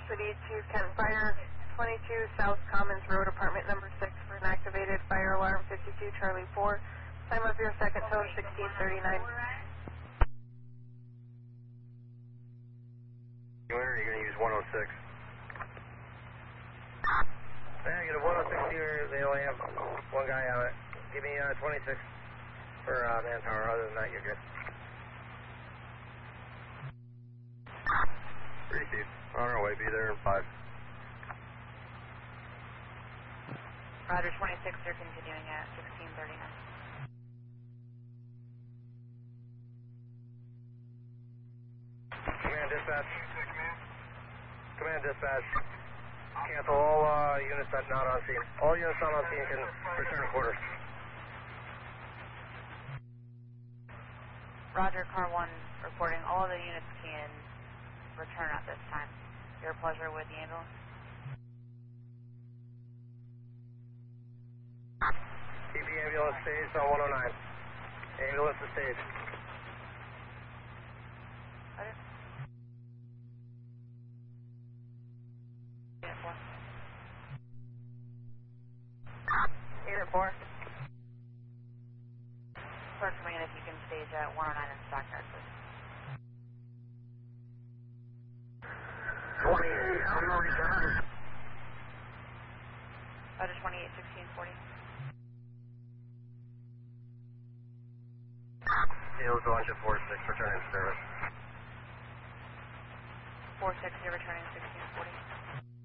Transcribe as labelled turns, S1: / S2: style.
S1: City to Kent Fire, 22 South Commons Road, apartment number 6, for an activated fire alarm 52 Charlie 4. Time of your second tone, 16:39.
S2: You're going to use 106. Yeah, get a 106 here. They only have one guy on it. Give me 26 for manpower. Other than that, you're good.
S3: Receive. On our way. Be there in 5.
S4: Roger, 26, you're continuing at 16:39.
S2: Command dispatch. Command dispatch. Cancel all units that not on scene. All units not on scene can return to quarters.
S4: Roger, car 1 reporting all of the units can return at this time. Your pleasure with the ambulance.
S2: Keep the ambulance staged on 109. Ambulance is staged.
S4: Roger. Unit 4.
S1: Unit 4.
S4: Clerk Command, if you can stage at 109 in Stockyard, please.
S2: 28, I'm going to return.
S4: Roger, 28, 1640.
S2: Seals launch at 46, returning to service.
S4: 46, you're returning 1640.